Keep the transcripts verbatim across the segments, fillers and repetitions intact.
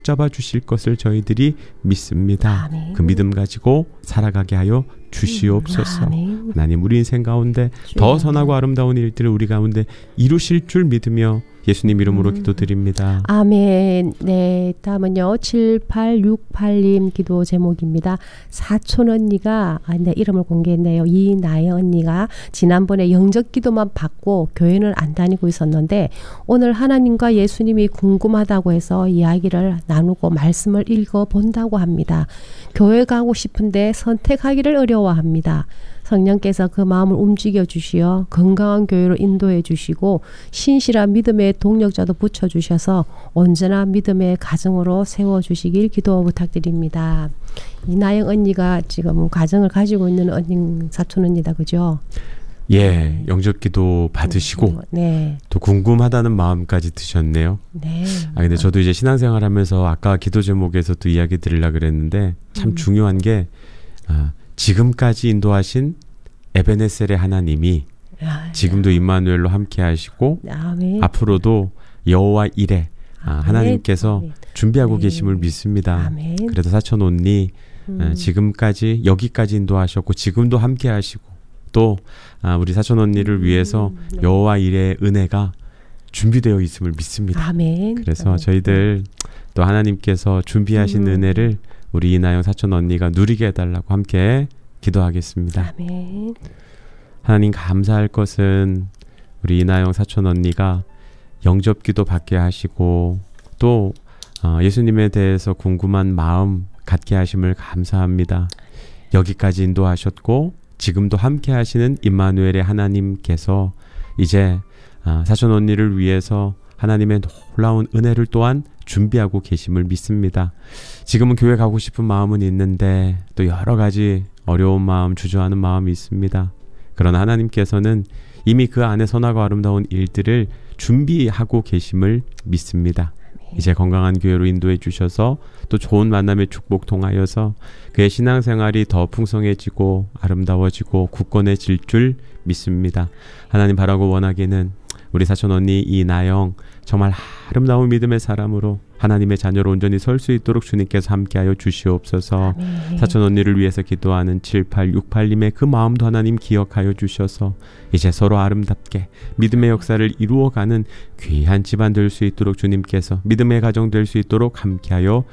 붙잡아 주실 것을 저희들이 믿습니다. 아멘. 그 믿음 가지고 살아가게 하여 주시옵소서. 아멘. 하나님, 우리 인생 가운데 더 선하고 아름다운 일들을 우리 가운데 이루실 줄 믿으며 예수님 이름으로 음. 기도드립니다. 아멘. 네, 다음은요 칠팔육팔 님 기도 제목입니다. 사촌 언니가 아, 네, 이름을 공개했네요. 이나영 언니가 지난번에 영접 기도만 받고 교회는 안 다니고 있었는데 오늘 하나님과 예수님이 궁금하다고 해서 이야기를 나누고 말씀을 읽어 본다고 합니다. 교회 가고 싶은데 선택하기를 어려워합니다. 성령께서 그 마음을 움직여 주시어 건강한 교회로 인도해 주시고 신실한 믿음의 동력자도 붙여주셔서 언제나 믿음의 가정으로 세워주시길 기도 부탁드립니다. 이나영 언니가 지금 가정을 가지고 있는 언니 사촌 언니다. 그죠? 예, 영접기도 받으시고 네. 또 궁금하다는 마음까지 드셨네요. 네. 아 근데 저도 이제 신앙생활하면서 아까 기도 제목에서 또 이야기 드리려고 그랬는데 참 음. 중요한 게 아, 지금까지 인도하신 에베네셀의 하나님이 아, 지금도 임마누엘로 함께 하시고 아멘. 앞으로도 여호와 이레 아, 아멘. 하나님께서 아멘. 준비하고 네. 계심을 믿습니다. 아멘. 그래서 사촌 언니 음. 아, 지금까지 여기까지 인도하셨고 지금도 함께 하시고 또 아, 우리 사촌 언니를 음. 위해서 네. 여호와 이레의 은혜가 준비되어 있음을 믿습니다. 아멘. 그래서 아멘. 저희들 또 하나님께서 준비하신 음. 은혜를 우리 이나영 사촌 언니가 누리게 해달라고 함께 기도하겠습니다. 아멘. 하나님, 감사할 것은 우리 이나영 사촌 언니가 영접기도 받게 하시고 또 어, 예수님에 대해서 궁금한 마음 갖게 하심을 감사합니다. 여기까지 인도하셨고 지금도 함께 하시는 임마누엘의 하나님께서 이제 어, 사촌 언니를 위해서 하나님의 놀라운 은혜를 또한 준비하고 계심을 믿습니다. 지금은 교회 가고 싶은 마음은 있는데 또 여러 가지 어려운 마음, 주저하는 마음이 있습니다. 그러나 하나님께서는 이미 그 안에 선하고 아름다운 일들을 준비하고 계심을 믿습니다. 이제 건강한 교회로 인도해 주셔서 또 좋은 만남의 축복 통하여서 그의 신앙생활이 더 풍성해지고 아름다워지고 굳건해질 줄 믿습니다. 하나님, 바라고 원하기는 우리 사촌 언니 이나영 정말 아름다운 믿음의 사람으로 하나님의 자녀로 온전히 설 수 있도록 주님께서 함께하여 주시옵소서. 아멘. 사촌 언니를 위해서 기도하는 칠팔육팔 님의 그 마음도 하나님 기억하여 주셔서 이제 서로 아름답게 믿음의 역사를 이루어가는 귀한 집안 될 수 있도록 주님께서 믿음의 가정 될 수 있도록 함께하여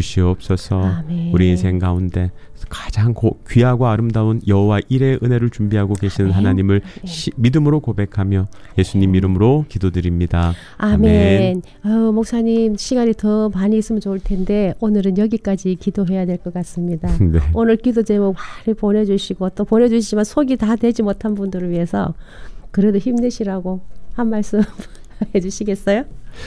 주시옵소서. 아멘. 우리 인생 가운데 가장 고, 귀하고 아름다운 여호와 일의 은혜를 준비하고 계시는 아멘. 하나님을 시, 믿음으로 고백하며 예수님 이름으로 기도드립니다. 아멘. 아멘. 어, 목사님 시간이 더 많이 있으면 좋을 텐데 오늘은 여기까지 기도해야 될 것 같습니다. 네. 오늘 기도 제목 많이 보내주시고 또 보내주시지만 속이 다 되지 못한 분들을 위해서 그래도 힘내시라고 한 말씀 해주시겠어요?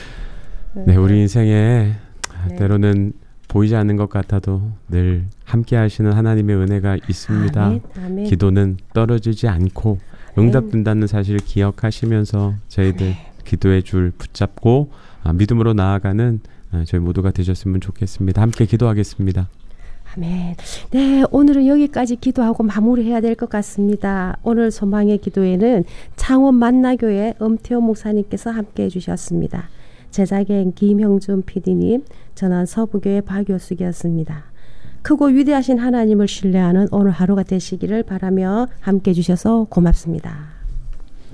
네, 우리 인생에 네. 때로는 보이지 않는 것 같아도 늘 함께 하시는 하나님의 은혜가 있습니다. 아멘, 아멘. 기도는 떨어지지 않고 응답된다는 사실을 기억하시면서 저희들 아멘. 기도의 줄 붙잡고 아, 믿음으로 나아가는 아, 저희 모두가 되셨으면 좋겠습니다. 함께 기도하겠습니다. 아멘. 네, 오늘은 여기까지 기도하고 마무리해야 될 것 같습니다. 오늘 소망의 기도에는 창원 만나교회 엄태호 목사님께서 함께해 주셨습니다. 제작인 김형준 피디님, 저는 서부교회 박효숙이었습니다. 크고 위대하신 하나님을 신뢰하는 오늘 하루가 되시기를 바라며 함께해 주셔서 고맙습니다.